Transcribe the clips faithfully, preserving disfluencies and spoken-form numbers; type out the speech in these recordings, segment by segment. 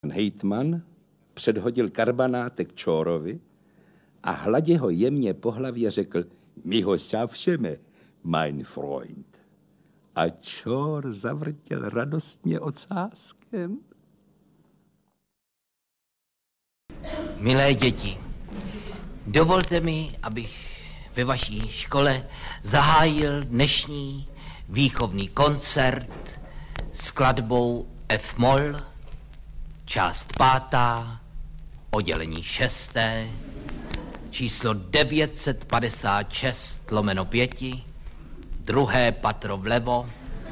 hejtman předhodil karbanátek Čórovi a hladě ho jemně po hlavě řekl: my ho zavřeme, mein Freund. A Čór zavrtěl radostně ocáskem. Milé děti, dovolte mi, abych ve vaší škole zahájil dnešní výchovný koncert skladbou F-moll, část pátá, oddělení šesté, číslo devět set padesát šest lomeno pěti, druhé patro vlevo,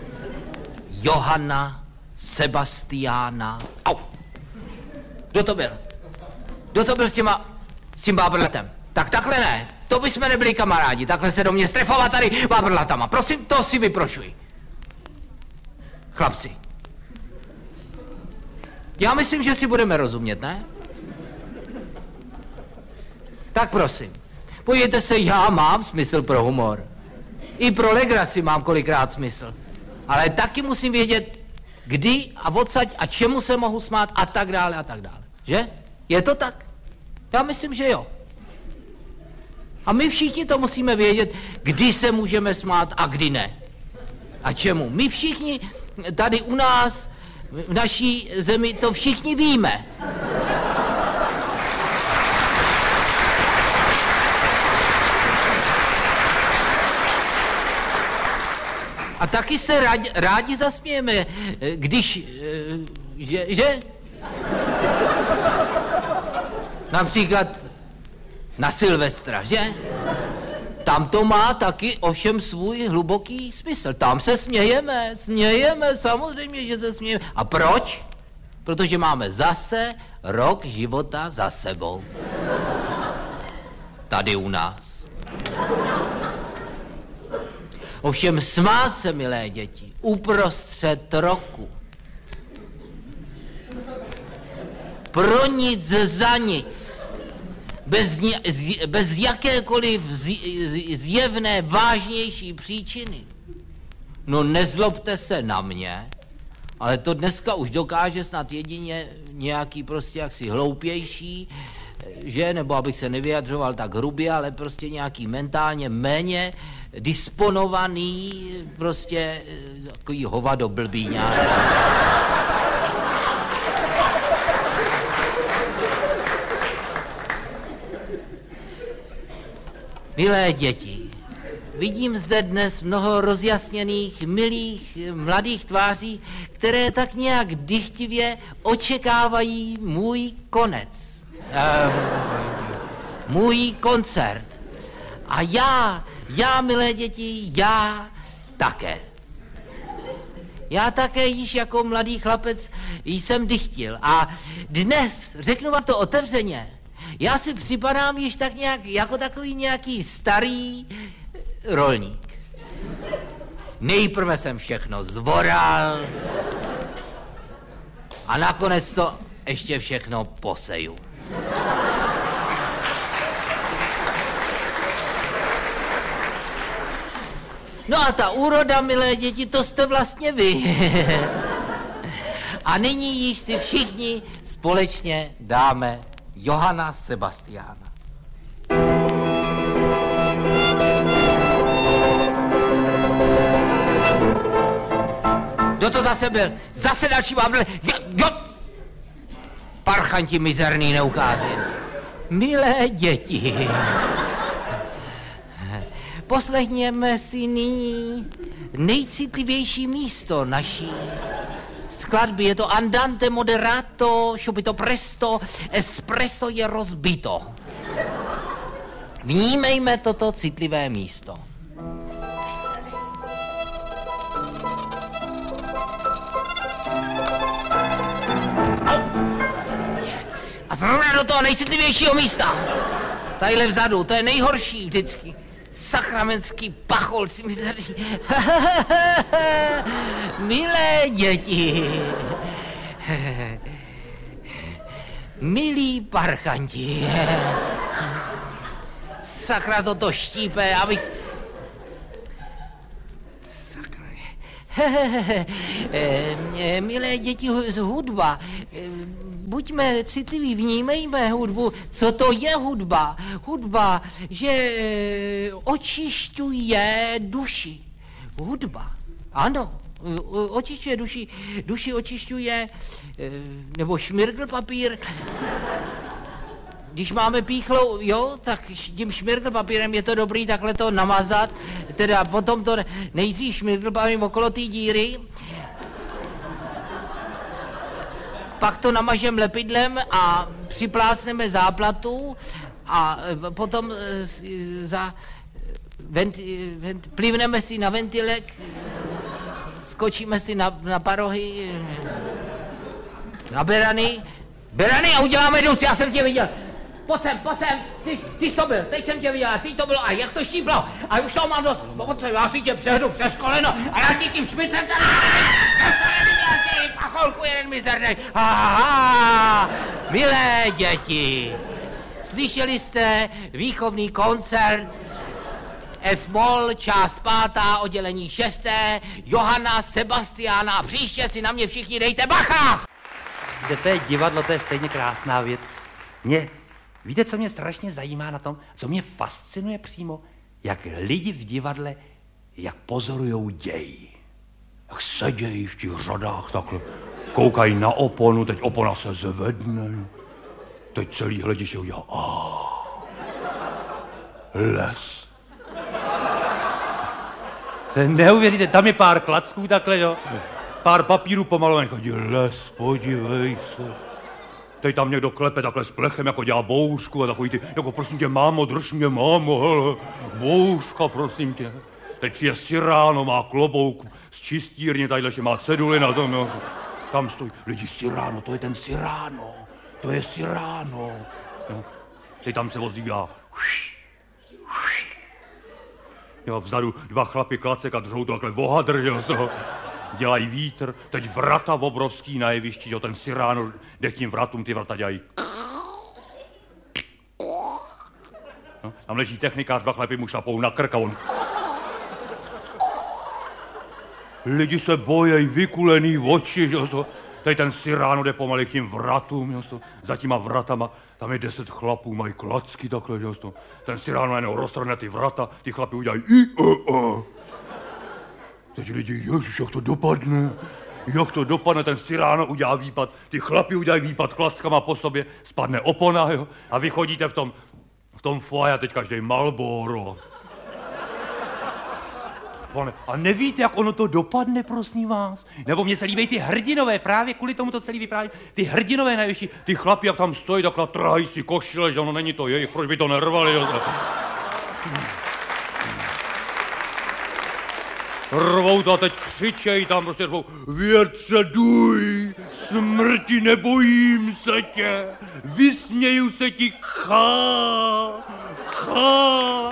Johana Sebastiána. Au! Kdo to byl? Kdo to byl s těma, s tím bábrletem? Tak takhle ne, to bychom nebyli kamarádi, takhle se do mě strefovat tady bábrlatama. Prosím, to si vyprošuji. Chlapci, já myslím, že si budeme rozumět, ne? Tak prosím, podívejte se, já mám smysl pro humor. I pro legraci mám kolikrát smysl. Ale taky musím vědět, kdy a odsaď a čemu se mohu smát a tak dále a tak dále. Že? Je to tak? Já myslím, že jo. A my všichni to musíme vědět, kdy se můžeme smát a kdy ne. A čemu? My všichni tady u nás, v naší zemi, to všichni víme. A taky se rádi, rádi zasmějeme, když, že, že? Například na Silvestra, že? Tam to má taky ovšem svůj hluboký smysl. Tam se smějeme, smějeme, samozřejmě, že se smějeme. A proč? Protože máme zase rok života za sebou. Tady u nás. Ovšem smát se, milé děti, uprostřed roku. Pro nic za nic. Bez, bez jakékoliv zjevné, vážnější příčiny. No nezlobte se na mě, ale to dneska už dokáže snad jedině nějaký prostě jaksi hloupější, že, nebo abych se nevyjadřoval tak hrubě, ale prostě nějaký mentálně méně disponovaný, prostě takový hovado blbý nějaký. Milé děti, vidím zde dnes mnoho rozjasněných, milých, mladých tváří, které tak nějak dychtivě očekávají můj konec. Uh, můj koncert. A já, já, milé děti, já také. Já také již jako mladý chlapec jsem dychtil. A dnes, řeknu vám to otevřeně, já si připadám již tak nějak, jako takový nějaký starý rolník. Nejprve jsem všechno zvoral a nakonec to ještě všechno poseju. No a ta úroda, milé děti, to jste vlastně vy. A nyní již si všichni společně dáme Johana Sebastiána. Kdo to zase byl? Zase další bábl. Jo, jo. Parchanti mizerný neukází. Milé děti, poslechněme si nyní nejcitlivější místo naší skladby. Je to andante moderato, subito presto, espresso je rozbito. Vnímejme toto citlivé místo. A zrovna do toho nejcitlivějšího místa. Tadyhle vzadu, to je nejhorší vždycky. Sakramentský pachol si mizerný. Milé děti, milí parchanti, sakra toto štípe, abych... Sakra... Milé děti z hudba, buďme citliví, vnímejme hudbu. Co to je hudba? Hudba, že e, očišťuje duši. Hudba, ano, očišťuje duši, duši očišťuje, e, nebo šmirgl papír. Když máme píchlou, jo, tak tím šmirgl papírem je to dobrý takhle to namazat, teda potom to nejdřív šmirgl papírem okolo té díry, pak to namažem lepidlem a připlácneme záplatu a potom za vent, vent, plivneme si na ventilek, skočíme si na, na parohy, na berany, berany a uděláme dus, já jsem tě viděl. Pojď sem, pojď sem, ty, ty jsi to byl, teď jsem tě viděl, ty to bylo a jak to štíplo, a už toho mám dost, pojď sem, já si tě přehnu přes koleno a já ti tím šmicem tady, pacholku jeden mizernej, ha, milé děti, slyšeli jste výchovný koncert F-moll, část pátá, oddělení šesté, Johana Sebastiana, příště si na mě všichni dejte bacha! Kde to je divadlo, to je stejně krásná věc. Mě, víte, co mě strašně zajímá na tom, co mě fascinuje přímo, jak lidi v divadle, jak pozorujou děj. Jak sedějí v těch řadách takhle, koukají na oponu, teď opona se zvedne, teď celý hlediště udělá oh, les. To neuvěříte, tam je pár klacků takhle, jo. Pár papírů pomalu, chodí les, podívej se. Teď tam někdo klepe takhle s plechem, jako dělá bouřku a takový ty, jako prosím tě, mámo, drž mě, mámo, hele, bouřka, prosím tě. Teď přijde Cyrano, má klobouk z čistírny, tadyhle, že má ceduly na tom, jo. Tam stojí, lidi, Cyrano, to je ten Cyrano, to je Cyrano. Jo. Teď tam se ozývá, jo, vzadu dva chlapi klacek a držou to takhle vohadr, že jo, z toho. Dělají vítr, teď vrata obrovský na jevišti, jo, ten Cyrano jde k tím vratům, ty vrata dělají. No, tam leží technikář, dva chlapy mu šlapou na krk a on... Lidi se bojejí, vykulený oči, že jo, teď ten Cyrano jde pomalu k tím vratům, jo, za těma vratama, tam je deset chlapů, mají klacky takhle, že jo, ten Cyrano jenom roztrhne ty vrata, ty chlapi udělají i, a, a. Teď lidi, ježiš, jak to dopadne, jak to dopadne, ten Cyrano udělá výpad, ty chlapi udělají výpad klackama po sobě, spadne opona, jo, a vy chodíte v tom, v tom foaje a teď každý Marlboro. A nevíte, jak ono to dopadne, prosím vás? Nebo mně se líbí ty hrdinové, právě kvůli tomu to celý vypráví, ty hrdinové na jevišti, ty chlapi, jak tam stojí, takhle trhají si košile, že ono není to jejich, proč by to nervali, jo? Rvou to a teď křičejí tam, prostě řvou, větře duj, smrti nebojím se tě, vysměju se ti, chá, chá.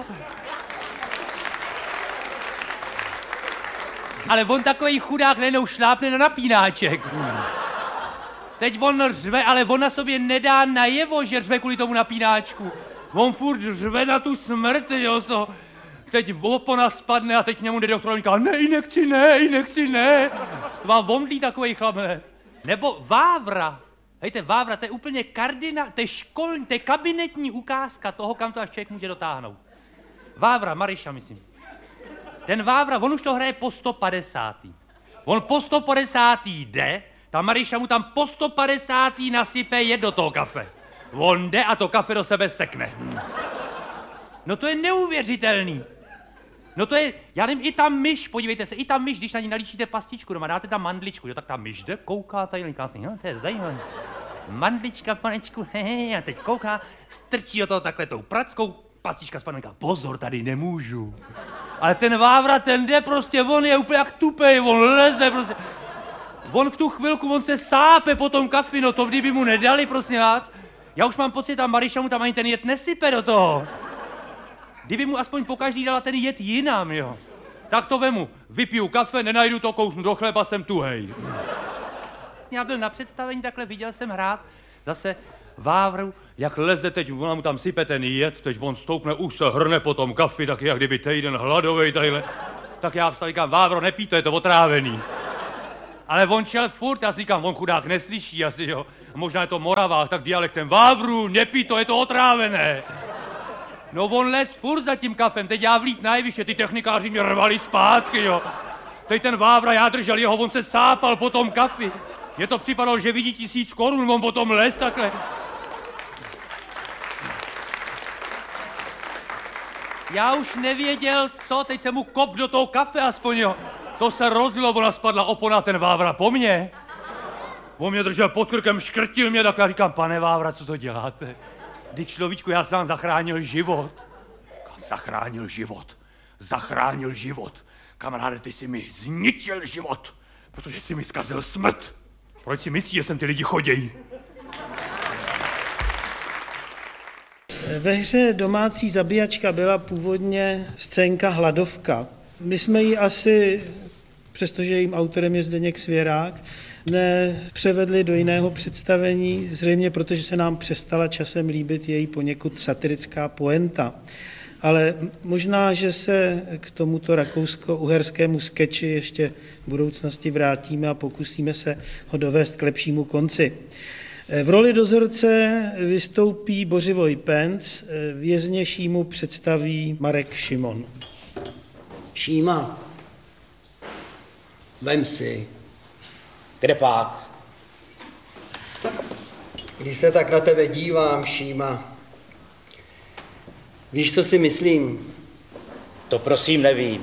Ale on takový chudák nenou šlápne na napínáček. Teď on řve, ale on na sobě nedá najevo, že řve kvůli tomu napínáčku. On furt řve na tu smrt, jo, so. Teď opona spadne a teď k němu jde doktor a říká, ne, nechci, ne, nechci, ne. Vám vomdlí takovej chlap, ne. Nebo Vávra. Hejte, Vávra, to je úplně kardina, to je školní, to je kabinetní ukázka toho, kam to až člověk může dotáhnout. Vávra, Maryša, myslím. Ten Vávra, on už to hraje po sto padesátý. On po sto padesátý jde, ta Maryša mu tam po sto padesátý nasype jed do toho kafe. On jde a to kafe do sebe sekne. No to je neuvěřitelný. No to je, já nevím, i ta myš, podívejte se, i ta myš, když na ní nalíčíte pastičku doma, dáte tam mandličku, jo, tak ta myš jde, kouká tady, krásný, no to je zajímavé. Mandlička, panečku, hehe, a teď kouká, strčí do toho takhle tou prackou, pastička spadne, pozor, tady nemůžu. Ale ten Vávra, ten jde prostě, on je úplně jak tupej, on leze prostě. On v tu chvilku, on se sápe po tom kafi, no to kdyby mu nedali, prosím vás. Já už mám pocit, ta Maryša mu tam ani ten jed nesype do toho. Kdyby mu aspoň pokaždý dala ten jed jinam, jo. Tak to vemu, vypiju kafe, nenajdu to, kousnu do chleba, jsem tuhej. Já byl na představení, takhle viděl jsem hrát zase Vávru, jak leze teď, ona mu tam sype ten jed, teď on stoupne, už se hrne po tom kafi, tak jak kdyby týden hladovej tadyhle. Tak já vstali, říkám, Vávro, nepí, to je to otrávený. Ale on šel furt, já si říkám, on chudák neslyší asi, jo. Možná je to Moravák, tak dialektem Vávru, nepí to, je to otrávené. No on les furt za tím kafem, teď já vlít na jeviště, ty technikáři mě rvali zpátky, jo. Teď ten Vávra, já držel jeho, on se sápal po tom kafi. Mně to připadalo, že vidí tisíc korun, on potom les takhle. Já už nevěděl, co, teď jsem mu kop do toho kafe aspoň, jo. To se rozlilo, ona spadla opona, ten Vávra po mně. On mě držel pod krkem, škrtil mě takhle, říkám, pane Vávra, co to děláte? Vždyť človíčku, já jsem vám zachránil život. Kam zachránil život? Zachránil život. Kamaráde, ty jsi mi zničil život, protože jsi mi zkazil smrt. Proč si myslíš, že sem ty lidi chodějí? Ve hře Domácí zabíjačka byla původně scénka Hladovka. My jsme ji asi, přestože jejím autorem je Zdeněk Svěrák, nepřevedli do jiného představení, zřejmě protože se nám přestala časem líbit její poněkud satirická poenta. Ale možná, že se k tomuto rakousko-uherskému skeči ještě v budoucnosti vrátíme a pokusíme se ho dovést k lepšímu konci. V roli dozorce vystoupí Bořivoj Penc, vězně Šímu představí Marek Šimon. Šíma, vem si. Kde pak? Když se tak na tebe dívám, Šíma, víš, co si myslím? To prosím nevím.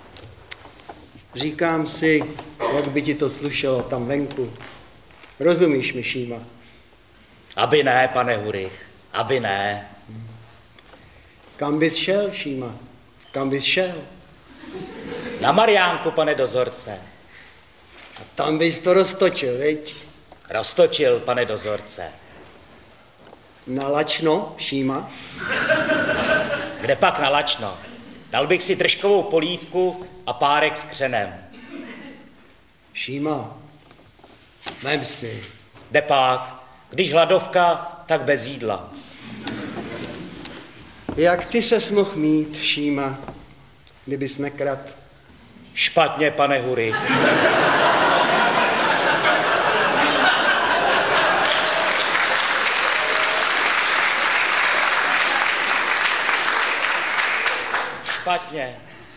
Říkám si, jak by ti to slušelo tam venku. Rozumíš mi, Šíma? Aby ne, pane Hurich, aby ne. Kam bys šel, Šíma? Kam bys šel? Na Mariánku, pane dozorce. A tam bys to roztočil, viď? Roztočil, pane dozorce. Na Lačno, Šíma? Kde pak na Lačno? Dal bych si držkovou polívku a párek s křenem. Šíma, vem si. Kde pak? Když hladovka, tak bez jídla. Jak ty ses mohl mít, Šíma, kdybys nekrad? Špatně, pane Hurich. Špatně.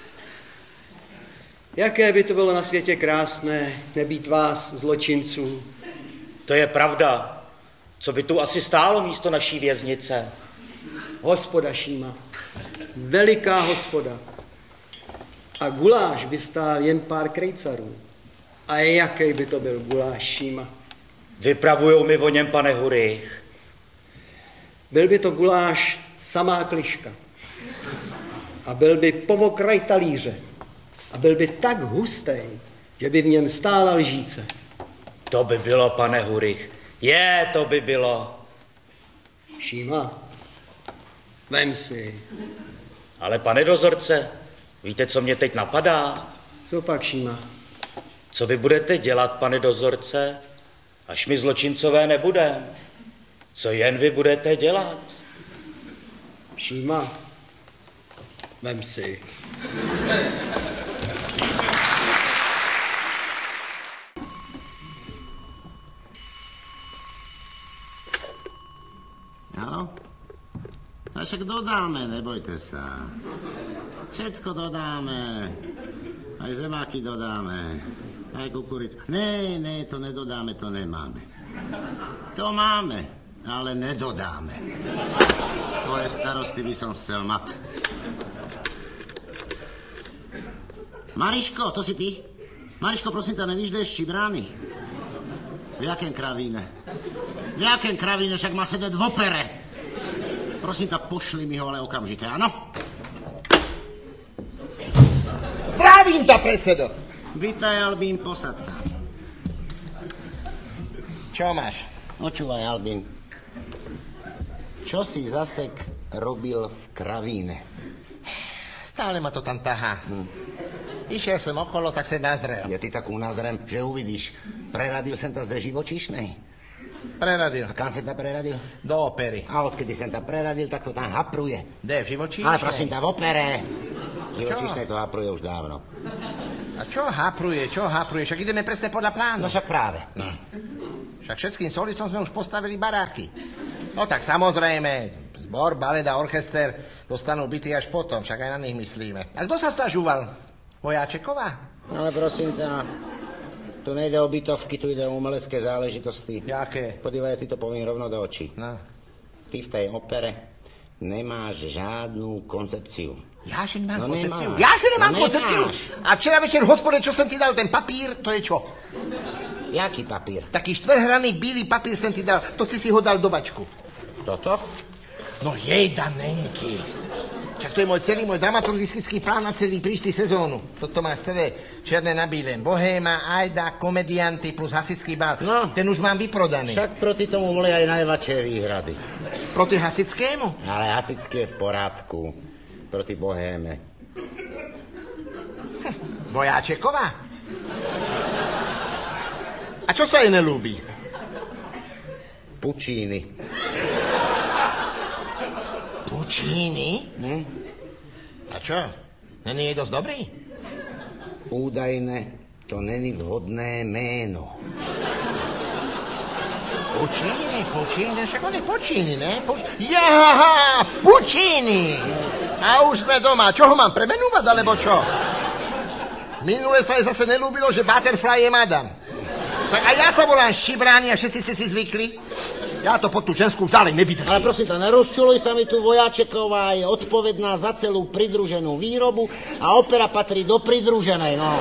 Jaké by to bylo na světě krásné, nebýt vás, zločinců. To je pravda. Co by tu asi stálo místo naší věznice? Hospoda, Šíma. Veliká hospoda. A guláš by stál jen pár krejcarů. A jaký by to byl guláš, Šíma? Vypravujou mi o něm, pane Hurich. Byl by to guláš samá kliška. A byl by povokraj talíře. A byl by tak hustý, že by v něm stála lžíce. To by bylo, pane Hurich. Je, to by bylo. Šíma, vem si. Ale pane dozorce, víte, co mě teď napadá? Co pak, Šíma? Co vy budete dělat, pane dozorce, až mi zločincové nebudem? Co jen vy budete dělat? Šíma, vem si. Áno? A však dodáme, nebojte sa. Všetko dodáme. Aj zemáky dodáme. Aj kukuricu. Ne, ne, to nedodáme, to nemáme. To máme, ale nedodáme. Tvoje starosti by som chcel mať. Mariško, to si ty? Mariško, prosím ťa, nevíš, kde je Štibrány? V jakém kravíne? V jakém kravíne, však má sedět v opere. Prosím ťa, pošli mi ho, ale okamžite, áno? Zdravím ťa, predsedo. Vítaj, Albín, posad sa. Čo máš? Počúvaj, Albín. Čo si zasek robil v kravíne? Stále ma to tam tahá. Hm. Išiel som okolo, tak sa nazrel. Ja ty takú nazrem, že uvidíš. Preradil som ta ze živočíšnej. Preradil. A kam som ta preradil? Do opery. A odkedy som ta preradil, tak to tam hapruje. Kde, v živočíšnej? Ale prosím ta, v opere. Živočíšnej to hapruje už dávno. A čo hapruje, čo hapruje? Však ideme presne podľa plánu. No však práve. No. Však všetkým solistom sme už postavili baráky. No tak samozrejme, zbor, balet a orchester dostanú byty až potom, však aj na nich myslíme. A kto sa stažúval? Vojáčeková? Ale prosím ťa, tu nejde o bytovky, tu ide o umelecké záležitosti. Jaké? Podívaj, ty to poviem rovno do očí. No. Ty v tej opere nemáš žiadnu koncepciu. Ja, že nemám No koncepciu? nemáš. Ja, že nemám No koncepciu? nemáš. A včera večer v hospode, čo som ti dal, ten papír, to je čo? Jaký papír? Taký štvrhraný bílý papír som ti dal, to si si ho dal do vačku. Toto? No jej, Danenky. Čak to je môj celý môj dramaturgistický plán na celý príští sezónu. Toto máš celé černé na bílém. Bohéma, Ajda, komedianty plus hasický bal. No. Ten už mám vyprodaný. Však proti tomu boli aj najväčšie výhrady. Proti hasickému? Ale hasické je v porádku. Proti bohéme. Hm. Vojáčeková? A čo sa jej nelúbi? Pučíny. Pučíny? Hm? A čo? Není jej dosť dobrý? Údajne to není vhodné méno. Pučíny, Pučíny, však on je Pučíny, ne? Puč... Jaha, Pučíny! A už sme doma. Čo ho mám premenúvať, alebo čo? Minule sa jej zase nelúbilo, že Butterfly je madam. Však aj ja sa volám Ščibráni a všetci ste si zvykli. Ja to pod tú ženskú už ďalej nevydržím. Ale prosím ťa, nerozčuluj sa mi tu, Vojáčeková je odpovedná za celú pridruženú výrobu a opera patrí do pridruženej, no.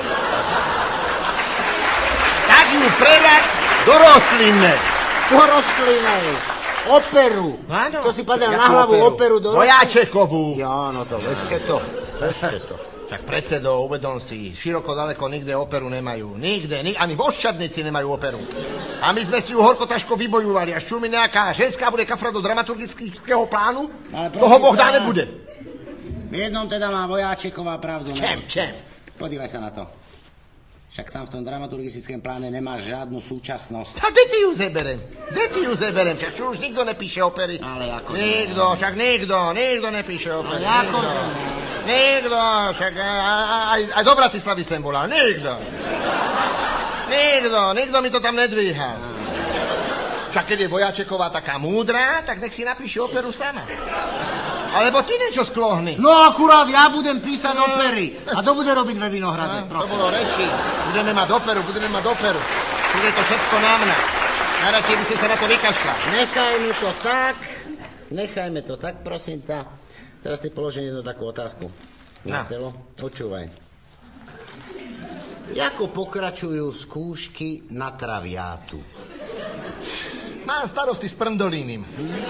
Tak ju prerať do rostlinnej. Do rostlinej. Operu. Áno. Čo si padal Jakú na hlavu, operu? operu do rostlinej. Vojáčekovú. Ja, no to, ešte to, ešte to. Tak predsedo, uvedom si, široko daleko nikde operu nemajú. Nikde, nik, ani v Oščadnici nemajú operu. A my sme si ju horko ťažko vybojovali. Až čo mi nejaká ženská bude kafrať do dramaturgického plánu, Ale toho prosím Boh dá ťa, nebude. V jednom teda má Vojáčeková pravdu. ne? Čem, čem? Podívaj sa na to. Však tam v tom dramaturgickom pláne nemáš žiadnu súčasnosť. A kde ty ju zeberem? Kde ty ju zeberem? Však čo už nikto nepíše opery. Ale ako... Nikto, však nikto, nikto nepíše opery. Ale ako... Nikto, nikto však aj, aj, aj do Bratislavy sem volal. Nikto. Nikto, nikto mi to tam nedvíha. Však keď je Vojáčeková taká múdra, tak nech si napíše operu sama. Alebo ty niečo sklohni. No akurát ja budem písať no. opery. A to bude robiť ve Vinohrade, No, to prosím. bolo reči. Budeme mať operu, budeme mať operu. Bude to všetko na mňa. Najradšej by si sa na to vykašľal. Nechajme to tak, nechajme to tak, prosím ťa. Teraz ti položím jednu takú otázku. Na telo, počúvaj. Ako pokračujú skúšky na traviátu? Mám starosti s prndolínim.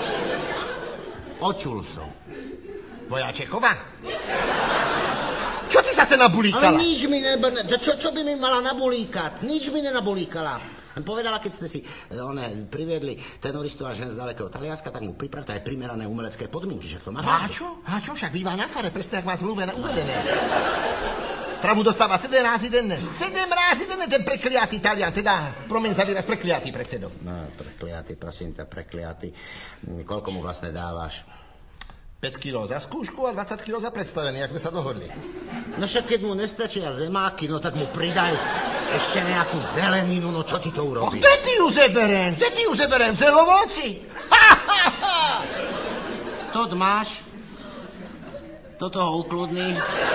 Očul som. Vojáčeková? Čo ty zase nabulíkala? Ale nič mi nebrne. Čo, čo by mi mala nabulíkať? Nič mi nenabulíkala. Povedala, keď ste si one, priviedli tenoristu až hen z dalekého Talianska, tak mu pripravte aj primerané umelecké podmienky. Však to má A čo? A čo? Však býva na fare, presne, jak má zmluve uvedené. Stravu dostáva sedem rázy denne. Sedem rázy denne ten prekliatý Talian. Teda, promiň za výraz, prekliatý predsedo. No, prekliatý, prosím ťa, prekliatý. Koľko mu vlastne dávaš? päť kilogramov za skúšku a dvadsať kilogramov za predstavenie, jak sme sa dohodli. No však keď mu nestačia zemáky, no tak mu pridaj ešte nejakú zeleninu, no čo ti to Och, urobí? kde ty ju zeberem? Kde ty ju zeberem? V zelovoci? Ha, ha, ha! Tot máš, do toho ukludný,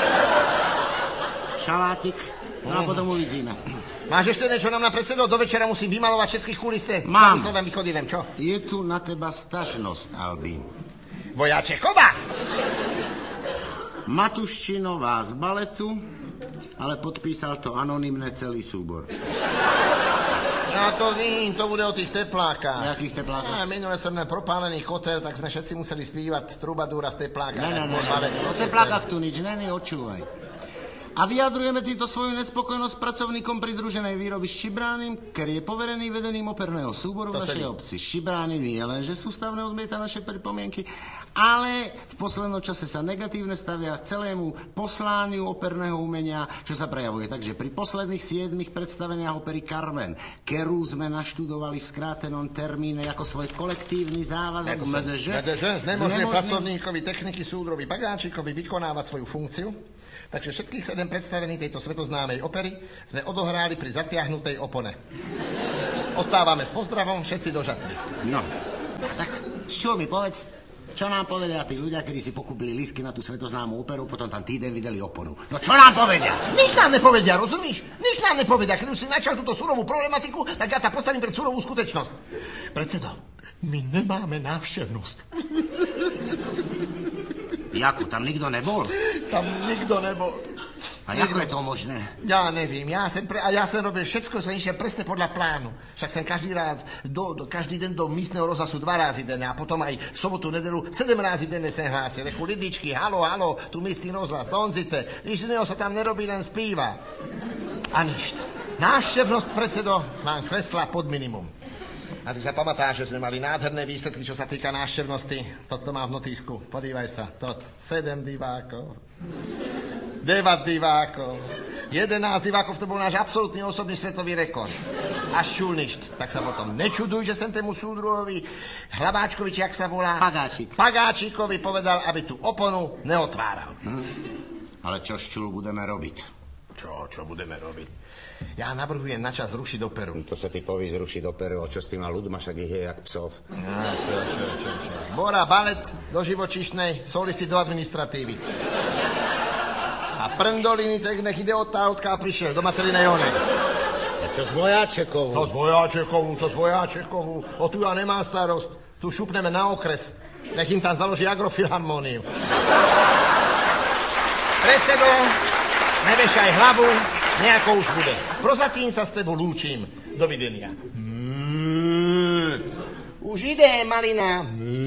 šalátik, no a potom uvidíme. Máš ešte niečo nám na predsedo? Do večera musím vymalovať všetkých kuliste. Mám. Slovem vychodivem, čo? Je tu na teba stažnosť, Albín. Vojáčeková! Matuščinová z baletu, ale podpísal to anonymne celý súbor. Ja to vím, to bude o tých teplákach. Jakých teplákach? A minule som na propálený kotel, tak sme všetci museli spívať trubadúra v teplákach. Ne, ne, ne, ne, o teplákach tu nič není, odčúvaj. A vyjadrujeme týmto svoju nespokojnosť pracovníkom pridruženej výroby Ščibránim, ktorý je poverený vedením operného súboru v našej obci. Ščibráni nie len, že sústavne odmieta naše pripomienky, ale v poslednom čase sa negatívne stavia k celému poslániu operného umenia, čo sa prejavuje. Takže pri posledných siedmich predstaveniach opery Carmen, ktorú sme naštudovali v skrátenom termíne ako svoj kolektívny závazok em dé žé, znemožňuje pracovníkovi techniky súdrovi Pagáčikovi vykonávať svoju funkciu. Takže všetkých sedem predstavení tejto svetoznámej opery sme odohrali pri zatiahnutej opone. Ostávame s pozdravom, všetci do žatvy. No, tak čo mi povedz, čo nám povedia tí ľudia, ktorí si pokúpili lístky na tú svetoznámu operu, potom tam týden videli oponu. No čo nám povedia? Nič nám nepovedia, rozumíš? Nič nám nepovedia. Keď už si načal túto surovú problematiku, tak ja ta postavím pred surovú skutečnosť. Predsedo, my nemáme návštevnosť. Jako, tam nikto nebol? Tam nikto nebol. A ako je to možné? Ja nevím, ja som, pre, a ja som robil všetko, som išiel presne podľa plánu. Však som každý raz, do, do, každý den do místneho rozhlasu dva razy denne a potom aj v sobotu, nedelu sedem razy denne sem hlásil. Reku, lidičky, halo, halo, tu místny rozhlas, donzite. Nič iného sa tam nerobí, len spíva. A ništa. Návštevnosť, predsedo, nám klesla pod minimum. A ty sa pamatáš, že sme mali nádherné výsledky, čo sa týka návštevnosti. Toto mám v notísku. Podívaj sa. Tot. Sedem divákov. Devat divákov. Jedenásť divákov, to bol náš absolútny osobný svetový rekord. Až čulništ. Tak sa potom nečuduj, že sem tému súdruhovi Hlaváčkovi, či jak sa volá? Pagáčik. Pagáčikovi povedal, aby tú oponu neotváral. Hm. Ale čo s čul budeme robiť? Čo, čo budeme robiť? Ja navrhujem načas zrušiť operu. To sa ty poví zrušiť operu, čo s tým má ľudma, však ich je jak psov. No, čo, čo, čo, čo. Zbora, balet do živočíšnej, solisti do administratívy. A prndoliny, tak nech ide od tá, odkiaľ prišiel, do materinej onej. A čo s Vojáčekovú? Čo s Vojáčekovú, čo s Vojáčekovú? O tu ja nemám starosť. Tu šupneme na okres. Nech im tam založí agrofilharmóniu. Predsedo, nevešaj hlavu. Nejako už bude. Prozatím sa s tebou lúčim. Dovidenia. Mm. Už ide, malina. Mm.